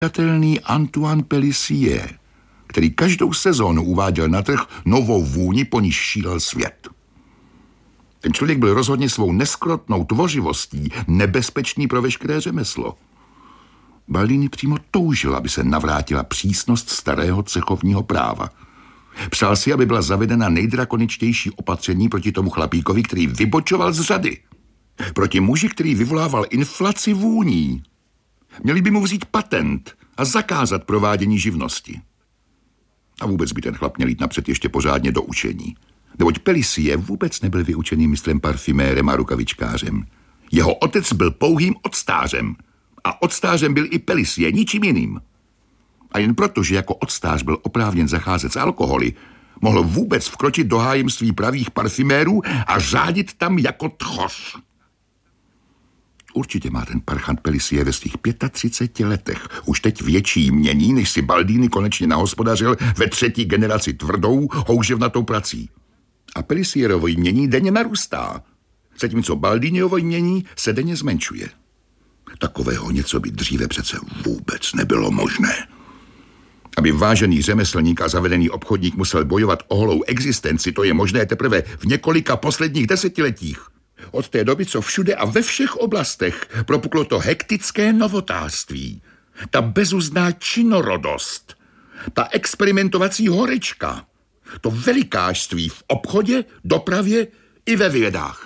nepřijatelný Antoine Pélissier, který každou sezónu uváděl na trh novou vůni, po níž šílel svět. Ten člověk byl rozhodně svou neskrotnou tvořivostí nebezpečný pro veškeré řemeslo. Baldini přímo toužil, aby se navrátila přísnost starého cechovního práva. Přál si, aby byla zavedena nejdrakoničtější opatření proti tomu chlapíkovi, který vybočoval z řady. Proti muži, který vyvolával inflaci vůní. Měli by mu vzít patent a zakázat provádění živnosti. A vůbec by ten chlap měl jít napřed ještě pořádně do učení. Neboť Pélissier vůbec nebyl vyučeným mistrem parfümérem a rukavičkářem. Jeho otec byl pouhým octářem. A octářem byl i Pélissier, ničím jiným. A jen proto, že jako octář byl oprávněn zacházet s alkoholy, mohl vůbec vkročit do hájemství pravých parfümérů a řádit tam jako tchos. Určitě má ten parchant Pélissier ve svých 35 letech už teď větší jmění, než si Baldini konečně nahospodařil ve 3. generaci tvrdou, houževnatou prací. A Pélissierovo jmění denně narůstá, zatímco Baldiniovo jmění se denně zmenšuje. Takového něco by dříve přece vůbec nebylo možné. Aby vážený řemeslník a zavedený obchodník musel bojovat o holou existenci, to je možné teprve v několika posledních desetiletích. Od té doby, co všude a ve všech oblastech propuklo to hektické novotářství, ta bezuzná činorodost, ta experimentovací horečka, to velikářství v obchodě, dopravě i ve vědách.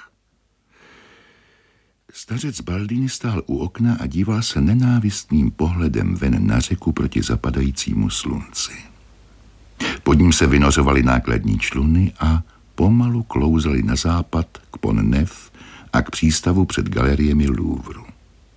Stařec Baldini stál u okna a díval se nenávistným pohledem ven na řeku proti zapadajícímu slunci. Pod ním se vynořovaly nákladní čluny a pomalu klouzali na západ k Pont Neuf a k přístavu před galeriemi Louvru.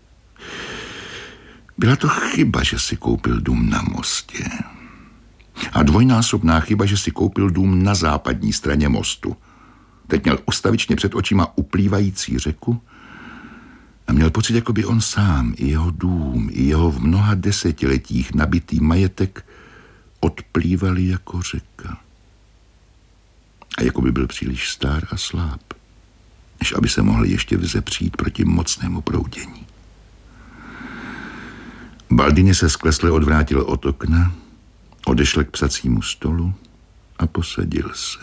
Byla to chyba, že si koupil dům na mostě. A dvojnásobná chyba, že si koupil dům na západní straně mostu. Teď měl ustavičně před očima uplývající řeku a měl pocit, jako by on sám, i jeho dům, i jeho v mnoha desetiletích nabitý majetek odplývali jako řeka. A jako by byl příliš star a sláb, než aby se mohl ještě vzepřít proti mocnému proudění. Baldini se sklesle odvrátil od okna, odešel k psacímu stolu a posadil se.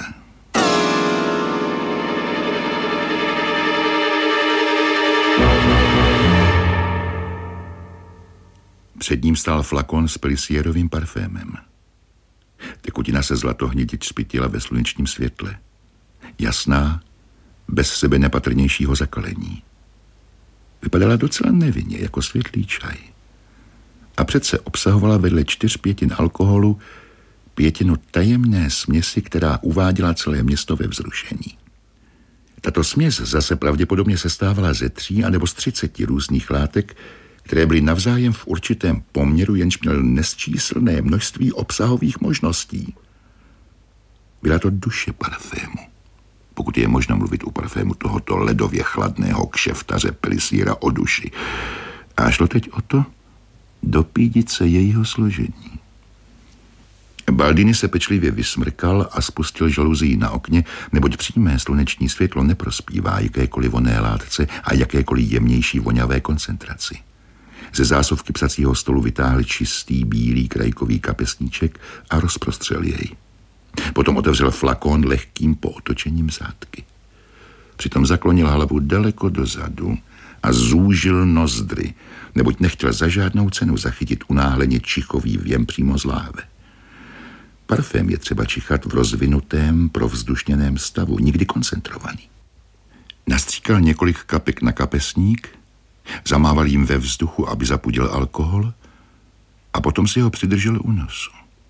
Před ním stál flakon s Pélissierovým parfémem. Tekutina se zlatohnědě čpitila ve slunečním světle. Jasná, bez sebe nepatrnějšího zakalení. Vypadala docela nevinně, jako světlý čaj. A přece obsahovala vedle 4/5 alkoholu 1/5 tajemné směsi, která uváděla celé město ve vzrušení. Tato směs zase pravděpodobně sestávala ze 3 anebo z 30 různých látek, které byly navzájem v určitém poměru, jenž měl nesčíslné množství obsahových možností. Byla to duše parfému, pokud je možno mluvit u parfému tohoto ledově chladného kšeftaře Pélissiera o duši. A šlo teď o to, dopídit se jejího složení. Baldini se pečlivě vysmrkal a spustil žaluzii na okně, neboť přímé sluneční světlo neprospívá jakékoliv vonné látce a jakékoliv jemnější voňavé koncentraci. Ze zásuvky psacího stolu vytáhl čistý bílý krajkový kapesníček a rozprostřel jej. Potom otevřel flakon lehkým pootočením zátky. Přitom zaklonil hlavu daleko dozadu a zúžil nozdry, neboť nechtěl za žádnou cenu zachytit unáhleně čichový věm přímo z láhve. Parfém je třeba čichat v rozvinutém, provzdušněném stavu, nikdy koncentrovaný. Nastříkal několik kapek na kapesník, zamával jim ve vzduchu, aby zapudil alkohol, a potom si ho přidržel u nosu.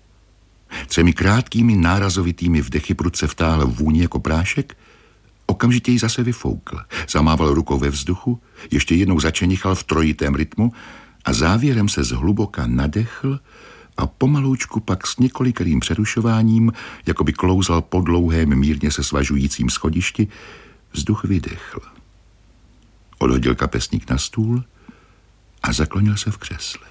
3 krátkými nárazovitými vdechy prudce vtáhl vůni jako prášek, okamžitě ji zase vyfoukl, zamával rukou ve vzduchu, ještě jednou začenichal v trojitém rytmu a závěrem se zhluboka nadechl a pomaloučku pak s několikerým přerušováním, jako by klouzal po dlouhém mírně se svažujícím schodišti, vzduch vydechl. Odhodil kapesník na stůl a zaklonil se v křesle.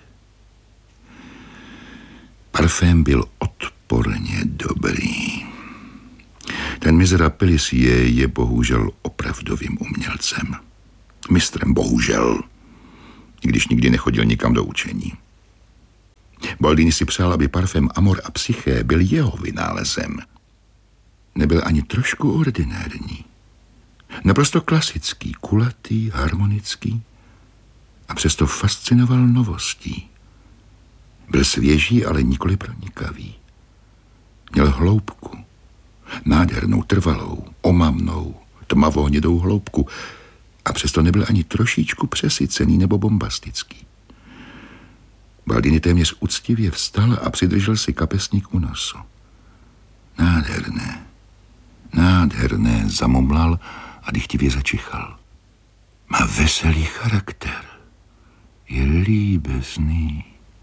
Parfém byl odporně dobrý. Ten mizera Pélissier je bohužel opravdovým umělcem. Mistrem bohužel, i když nikdy nechodil nikam do učení. Baldini si přál, aby parfém Amor a Psyché byl jeho vynálezem. Nebyl ani trošku ordinární. Naprosto klasický, kulatý, harmonický a přesto fascinoval novostí. Byl svěží, ale nikoli pronikavý. Měl hloubku, nádhernou, trvalou, omamnou, tmavohnědou hloubku a přesto nebyl ani trošičku přesycený nebo bombastický. Baldini téměř úctivě vstal a přidržel si kapesník u nosu. Nádherné, zamumlal a dychtivě začichal. Má veselý charakter. Je líbezný.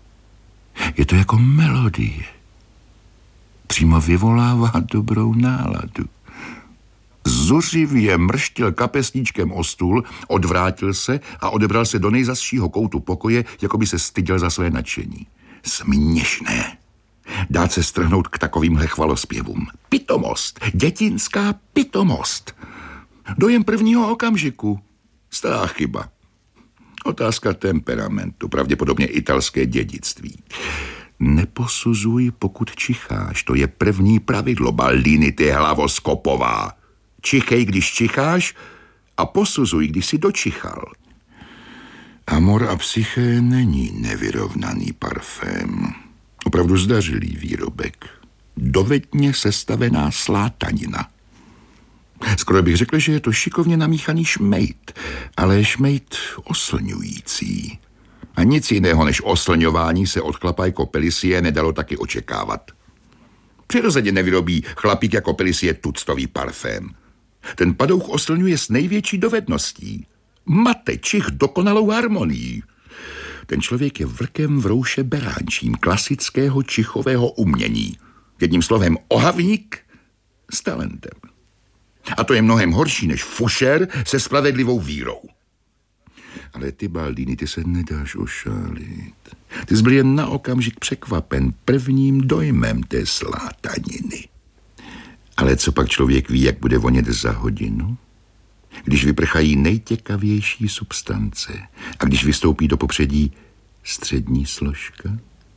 Je to jako melodie. Přímo vyvolává dobrou náladu. Zuřivě mrštil kapesníčkem o stůl, odvrátil se a odebral se do nejzazšího koutu pokoje, jako by se styděl za své nadšení. Směšné. Dát se strhnout k takovýmhle chvalospěvům. Pitomost, dětinská pitomost. Dojem prvního okamžiku. Stará chyba. Otázka temperamentu, pravděpodobně italské dědictví. Neposuzuj, pokud čicháš. To je první pravidlo, Baldini, ty hlavoskopová. Čichej, když čicháš a posuzuj, když si dočichal. Amor a Psyché není nevyrovnaný parfém. Opravdu zdařilý výrobek. Dovedně sestavená slátanina. Skoro bych řekl, že je to šikovně namíchaný šmejt, ale šmejt oslňující. A nic jiného než oslňování se od chlapa jako Pélissier nedalo taky očekávat. Přirozeně nevyrobí chlapík jako Pélissier tuctový parfém. Ten padouch oslňuje s největší dovedností. Mate čich dokonalou harmonii. Ten člověk je vrkem v rouše beránčím klasického čichového umění. Jedním slovem ohavník s talentem. A to je mnohem horší než fušer se spravedlivou vírou. Ale ty, Baldini, ty se nedáš ošálit. Ty jsi byl jen na okamžik překvapen prvním dojmem té slátaniny. Ale co pak člověk ví, jak bude vonět za hodinu? Když vyprchají nejtěkavější substance a když vystoupí do popředí střední složka?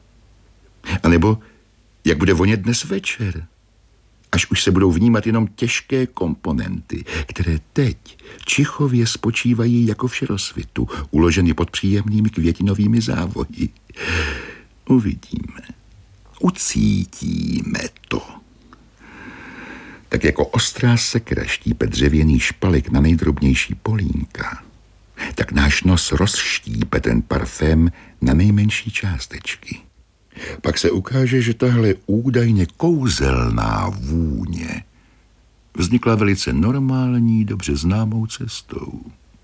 A nebo jak bude vonět dnes večer? Až už se budou vnímat jenom těžké komponenty, které teď čichově spočívají jako v šerosvitu, uloženy pod příjemnými květinovými závoji. Uvidíme. Ucítíme to. Tak jako ostrá sekera štípe dřevěný špalek na nejdrobnější polínka, tak náš nos rozštípe ten parfém na nejmenší částečky. Pak se ukáže, že tahle údajně kouzelná vůně vznikla velice normální, dobře známou cestou.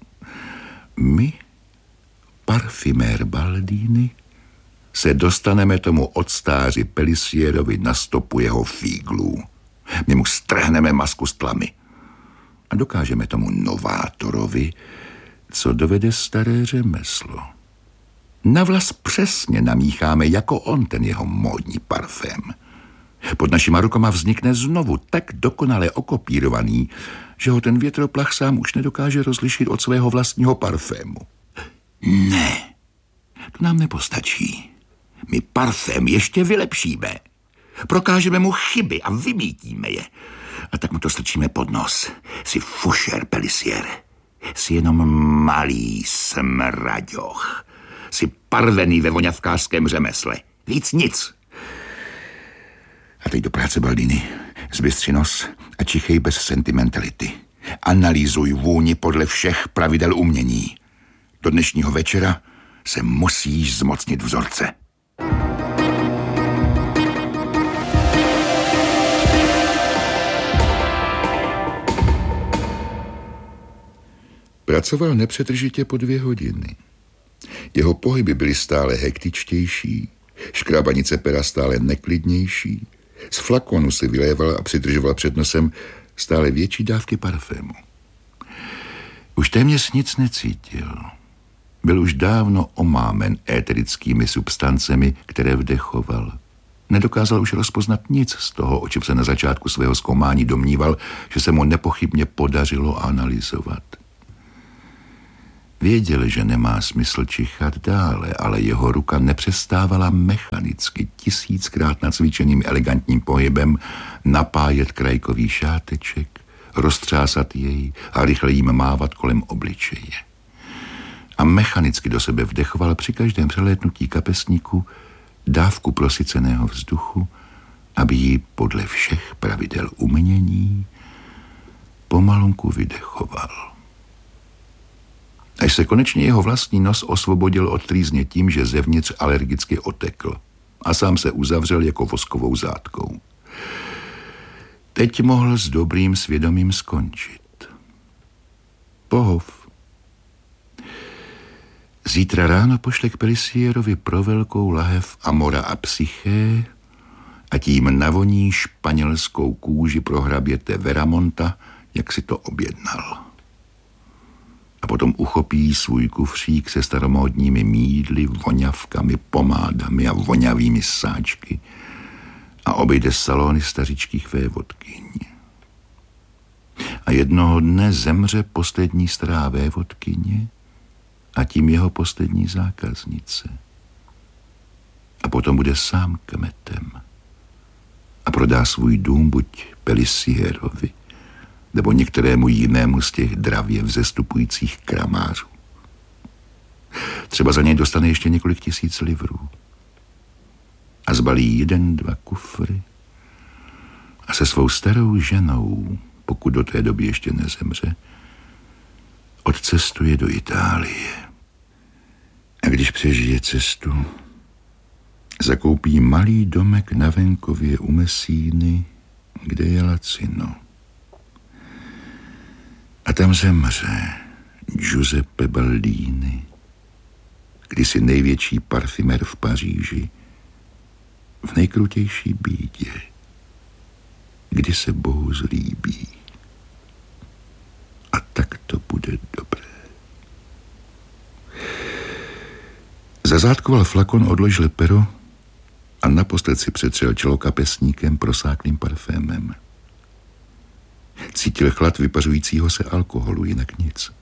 My, parfymér Baldini, se dostaneme tomu odstáři Pélissierovi na stopu jeho fíglů. My mu strhneme masku z tlamy a dokážeme tomu novátorovi, co dovede staré řemeslo. Navlas přesně namícháme jako on ten jeho módní parfém. Pod našima rukama vznikne znovu tak dokonale okopírovaný, že ho ten větroplach sám už nedokáže rozlišit od svého vlastního parfému. Ne, to nám nepostačí. My parfém ještě vylepšíme. Prokážeme mu chyby a vymítíme je. A tak mu to strčíme pod nos. Jsi fušer, Pélissier. Jsi jenom malý smraďoch. Jsi parvený ve voňavkářském řemesle. Víc nic. A teď do práce, Baldini. Zbystři nos a čichej bez sentimentality. Analýzuj vůni podle všech pravidel umění. Do dnešního večera se musíš zmocnit vzorce. Pracoval nepřetržitě po 2 hodiny. Jeho pohyby byly stále hektičtější, škrábanice pera stále neklidnější, z flakonu si vyléval a přidržoval před nosem stále větší dávky parfému. Už téměř nic necítil. Byl už dávno omámen éterickými substancemi, které vdechoval. Nedokázal už rozpoznat nic z toho, o čem se na začátku svého zkoumání domníval, že se mu nepochybně podařilo analyzovat. Věděl, že nemá smysl čichat dále, ale jeho ruka nepřestávala mechanicky 1000krát nacvičeným elegantním pohybem napájet krajkový šáteček, roztřásat jej a rychle jim mávat kolem obličeje. A mechanicky do sebe vdechoval při každém přelétnutí kapesníku dávku prosyceného vzduchu, aby ji podle všech pravidel umění pomalunku vydechoval. Až se konečně jeho vlastní nos osvobodil od trýzně tím, že zevnitř alergicky otekl a sám se uzavřel jako voskovou zátkou. Teď mohl s dobrým svědomím skončit. Pohov. Zítra ráno pošle k Pelisierovi pro velkou lahev Amora a Psyché a tím navoní španělskou kůži pro hraběte Veramonta, jak si to objednal. A potom uchopí svůj kufřík se staromódními mýdly, voňavkami, pomádami a voňavými sáčky a obejde salony stařičkých vévodkyň. A jednoho dne zemře poslední stará vévodkyně a tím jeho poslední zákaznice. A potom bude sám kmetem a prodá svůj dům buď Pelisierovi, nebo některému jinému z těch dravě vzestupujících kramářů. Třeba za něj dostane ještě několik 1000 livrů. A zbalí 1-2 kufry a se svou starou ženou, pokud do té doby ještě nezemře, odcestuje do Itálie. A když přežije cestu, zakoupí malý domek na venkově u Messíny, kde je Lacino. A tam zemře Giuseppe Baldini, kdysi největší parfymér v Paříži, v nejkrutější bídě, kdy se Bohu zlíbí. A tak to bude dobré. Zazátkoval flakon, odložil pero a naposled si přetřel čelo kapesníkem prosáklým parfémem. Cítil chlad vypařujícího se alkoholu, jinak nic.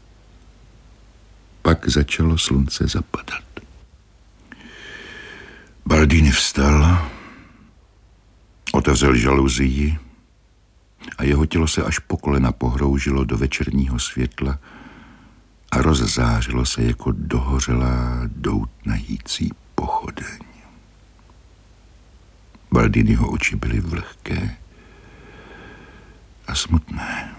Pak začalo slunce zapadat. Baldini vstal, otevřel žaluzii a jeho tělo se až po kolena pohroužilo do večerního světla a rozzářilo se jako dohořelá doutnající pochodeň. Baldiniho oči byly vlhké a smutné.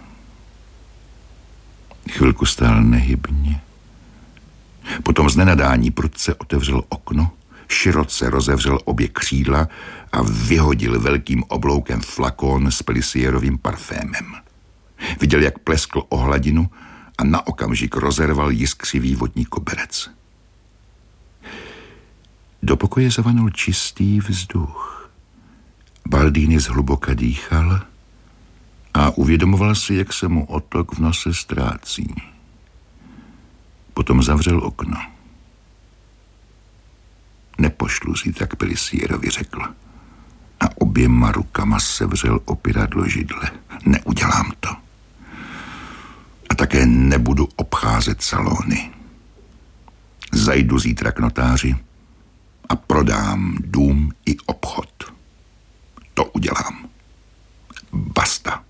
Chvilku stál nehybně. Potom z nenadání prudce otevřel okno, široce rozevřel obě křídla a vyhodil velkým obloukem flakón s Pelisierovým parfémem. Viděl, jak pleskl o hladinu a na okamžik rozerval jiskřivý vodní koberec. Do pokoje zavanul čistý vzduch. Baldini zhluboka dýchal a uvědomoval si, jak se mu otok v nose ztrácí. Potom zavřel okno. Nepošlu zítra k Pelisierovi, řekl. A oběma rukama sevřel opěradlo židle. Neudělám to. A také nebudu obcházet salony. Zajdu zítra k notáři a prodám dům i obchod. To udělám. Basta.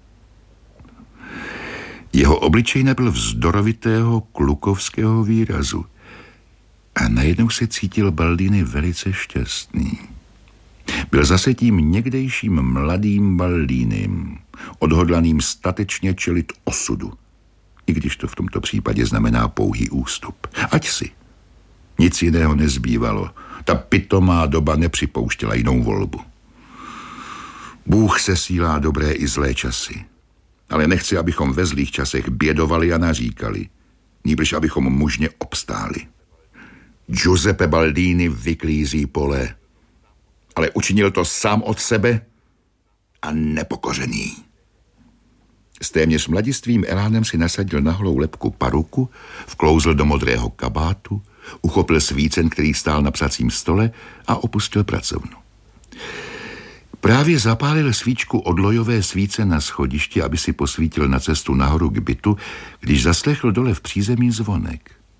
Jeho obličej nebyl vzdorovitého klukovského výrazu a najednou se cítil Baldini velice šťastný. Byl zase tím někdejším mladým Baldínem, odhodlaným statečně čelit osudu, i když to v tomto případě znamená pouhý ústup. Ať si. Nic jiného nezbývalo. Ta pitomá doba nepřipouštěla jinou volbu. Bůh sesílá dobré i zlé časy. Ale nechci, abychom ve zlých časech bědovali a naříkali. Nýbrž abychom mužně obstáli. Giuseppe Baldini vyklízí pole, ale učinil to sám od sebe a nepokořený. S téměř mladistvým elánem si nasadil na holou lebku paruku, vklouzl do modrého kabátu, uchopil svícen, který stál na psacím stole a opustil pracovnu. Právě zapálil svíčku odlojové svíce na schodišti, aby si posvítil na cestu nahoru k bytu, když zaslechl dole v přízemí zvonek.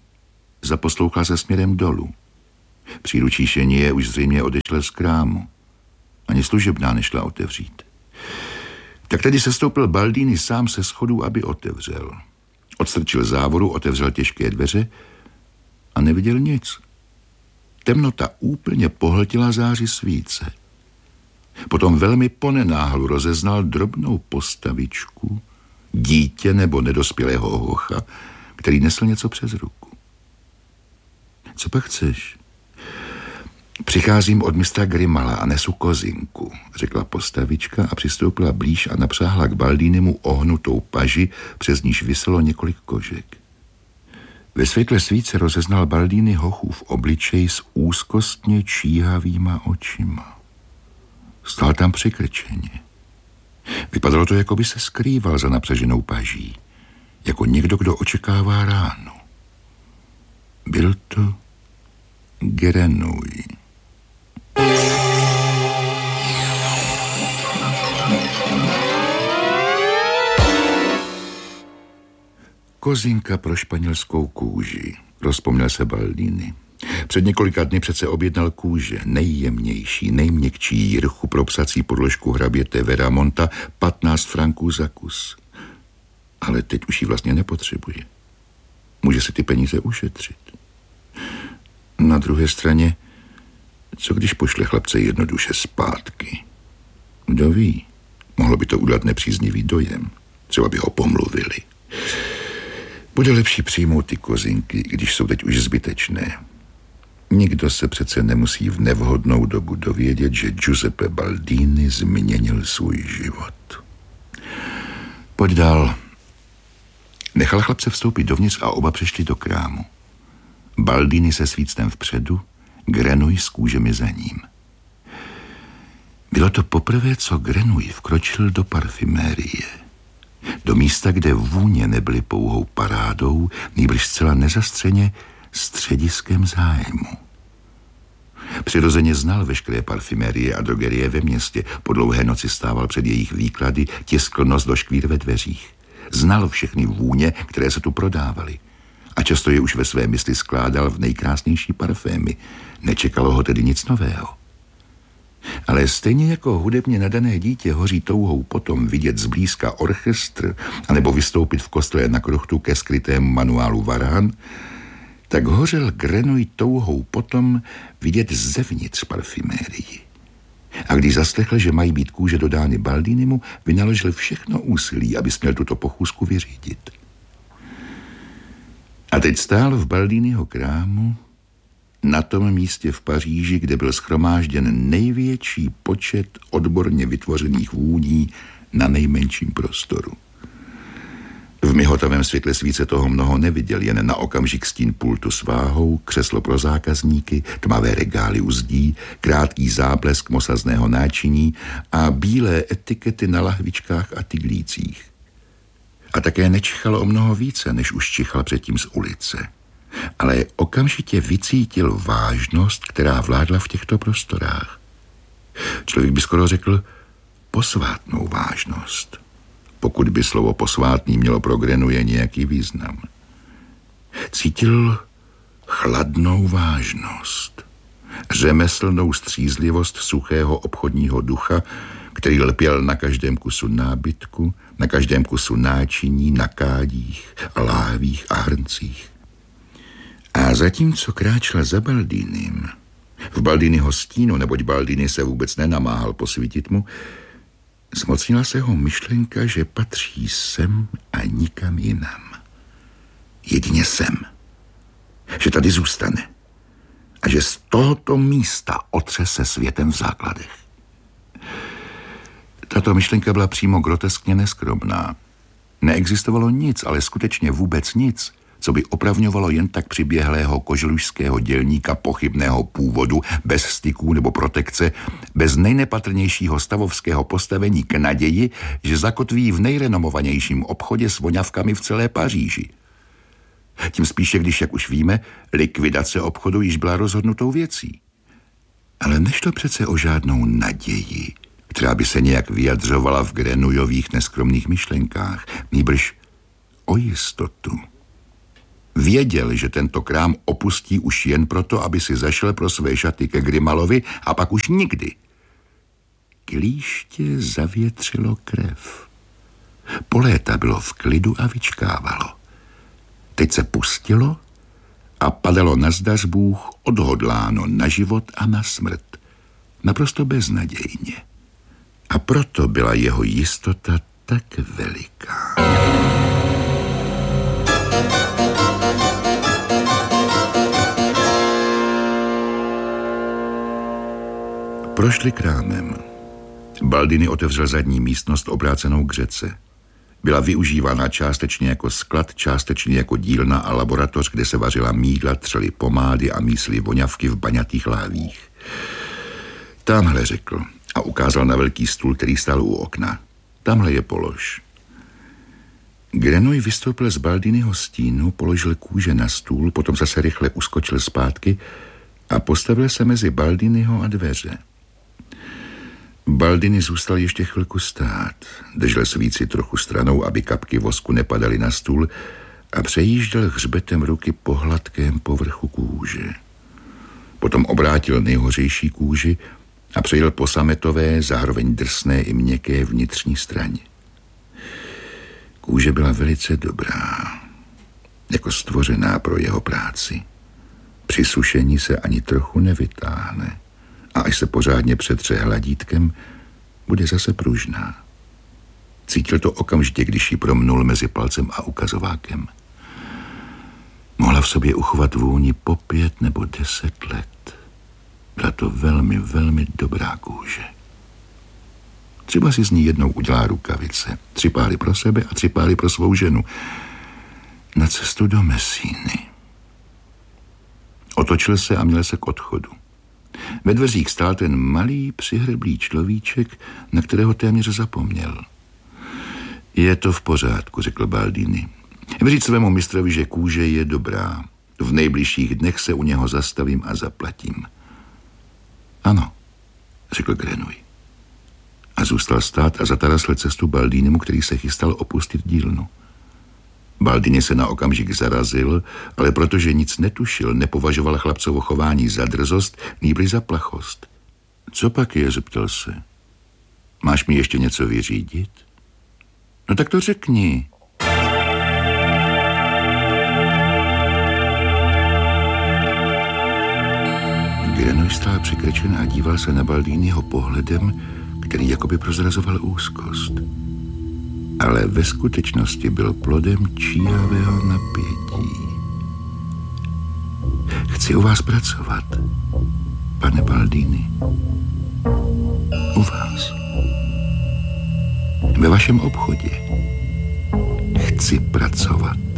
zaposlouchal se směrem dolů. Příručí Šenie už zřejmě odešel z krámu. Ani služebná nešla otevřít. Tak tedy sestoupil Baldini sám se schodů, aby otevřel. Odstrčil závoru, otevřel těžké dveře a neviděl nic. Temnota úplně pohltila záři svíce. Potom velmi ponenáhlu rozeznal drobnou postavičku, dítě nebo nedospělého hocha, který nesl něco přes ruku. Co pak chceš? Přicházím od mistra Grimala a nesu kozinku, řekla postavička a přistoupila blíž a napřáhla k Baldinimu ohnutou paži, přes níž viselo několik kožek. Ve světle svíce rozeznal Baldini hochův obličej s úzkostně číhavýma očima. Stál tam přikrčeně. Vypadalo to, jako by se skrýval za napřaženou paží, jako někdo, kdo očekává ránu. Byl to Grenouille. Kozinka pro španělskou kůži, rozpomněl se Baldini. Před několika dny přece objednal kůže, nejjemnější, nejměkčí jirchu pro psací podložku hraběte Veramonta, 15 franků za kus. Ale teď už ji vlastně nepotřebuje. Může si ty peníze ušetřit. Na druhé straně, co když pošle chlapce jednoduše zpátky? Kdo ví, mohlo by to udělat nepříznivý dojem. Třeba by ho pomluvili. Bude lepší přijmout ty kozinky, když jsou teď už zbytečné. Nikdo se přece nemusí v nevhodnou dobu dovědět, že Giuseppe Baldini změnil svůj život. Pojď dál. Nechal chlapce vstoupit dovnitř a oba přešli do krámu. Baldini se svícnem vpředu, Grenouille s kůžemi za ním. Bylo to poprvé, co Grenouille vkročil do parfumérie. Do místa, kde vůně nebyly pouhou parádou, nýbrž zcela nezastřeně střediskem zájmu. Přirozeně znal veškeré parfumérie a drogerie ve městě. Po dlouhé noci stával před jejich výklady, tiskl nos do škvír ve dveřích. Znal všechny vůně, které se tu prodávaly. A často je už ve své mysli skládal v nejkrásnější parfémy. Nečekalo ho tedy nic nového. Ale stejně jako hudebně nadané dítě hoří touhou potom vidět zblízka orchestr anebo vystoupit v kostele na kruchtu ke skrytému manuálu varhan, tak hořel Grenouille touhou potom vidět zevnitř parfumérii. A když zaslechl, že mají být kůže dodány Baldinimu, vynaložil všechno úsilí, aby směl tuto pochůzku vyřídit. A teď stál v Baldiniho krámu, na tom místě v Paříži, kde byl shromážděn největší počet odborně vytvořených vůní na nejmenším prostoru. V mihotavém světle svíce toho mnoho neviděl, jen na okamžik stín pultu s váhou, křeslo pro zákazníky, tmavé regály u zdí, krátký záblesk mosazného náčiní a bílé etikety na lahvičkách a tyglících. A také nečichal o mnoho více, než už čichal předtím z ulice. Ale okamžitě vycítil vážnost, která vládla v těchto prostorách. Člověk by skoro řekl posvátnou vážnost, pokud by slovo posvátný mělo pro Grenouille nějaký význam. Cítil chladnou vážnost, řemeslnou střízlivost suchého obchodního ducha, který lpěl na každém kusu nábytku, na každém kusu náčiní, na kádích a láhvích a hrncích. A zatímco kráčela za Baldinim, v Baldiniho stínu, neboť Baldini se vůbec nenamáhal posvítit mu, zmocnila se ho myšlenka, že patří sem a nikam jinam. Jedině sem. Že tady zůstane. A že z tohoto místa otřese světem v základech. Tato myšlenka byla přímo groteskně neskromná. Neexistovalo nic, ale skutečně vůbec nic, co by opravňovalo jen tak přiběhlého koželužského dělníka pochybného původu, bez styků nebo protekce, bez nejnepatrnějšího stavovského postavení k naději, že zakotví v nejrenomovanějším obchodě s voňavkami v celé Paříži. Tím spíše, když, jak už víme, likvidace obchodu již byla rozhodnutou věcí. Ale nešlo přece o žádnou naději, která by se nějak vyjadřovala v Grenouillových neskromných myšlenkách, nýbrž o jistotu. Věděl, že tento krám opustí už jen proto, aby si zašel pro své šaty ke Grimalovi a pak už nikdy. Klíště zavětřilo krev. Po léta bylo v klidu a vyčkávalo. Teď se pustilo a padalo nazdař Bůh odhodláno na život a na smrt. Naprosto beznadějně. A proto byla jeho jistota tak veliká. Prošli krámem. Baldini otevřel zadní místnost obrácenou k řece. Byla využívána částečně jako sklad, částečně jako dílna a laboratoř, kde se vařila mýdla, třeli pomády a mísly voňavky v baňatých láhvích. Tamhle, řekl a ukázal na velký stůl, který stál u okna. Tamhle je polož. Grenouille vystoupil z Baldiniho stínu, položil kůže na stůl, potom zase rychle uskočil zpátky a postavil se mezi Baldiniho a dveře. Baldini zůstal ještě chvilku stát, držel svíci trochu stranou, aby kapky vosku nepadaly na stůl a přejížděl hřbetem ruky po hladkém povrchu kůže. Potom obrátil nejhořejší kůži a přejel po sametové, zároveň drsné i měkké vnitřní straně. Kůže byla velice dobrá, jako stvořená pro jeho práci. Při sušení se ani trochu nevytáhne a až se pořádně přetře hladítkem, bude zase pružná. Cítil to okamžitě, když ji promnul mezi palcem a ukazovákem. Mohla v sobě uchovat vůni po 5 nebo 10 let. Byla to velmi, velmi dobrá kůže. Třeba si z ní jednou udělá rukavice. 3 páry pro sebe a 3 páry pro svou ženu. Na cestu do Messíny. Otočil se a měl se k odchodu. Ve dveřích stál ten malý, přihrblý človíček, na kterého téměř zapomněl. Je to v pořádku, řekl Baldini. Říct svému mistrovi, že kůže je dobrá. V nejbližších dnech se u něho zastavím a zaplatím. Ano, řekl Grenouille. A zůstal stát a zatarasl cestu Baldinimu, který se chystal opustit dílnu. Baldini se na okamžik zarazil, ale protože nic netušil, nepovažoval chlapcovo chování za drzost, nýbrž za plachost. Co pak je, zeptal se. Máš mi ještě něco vyřídit? No tak to řekni. Grenouille stál přikrčen a díval se na Baldiniho pohledem, který jakoby prozrazoval úzkost. Ale ve skutečnosti byl plodem číhavého napětí. Chci u vás pracovat, pane Baldini. U vás. Ve vašem obchodě. Chci pracovat.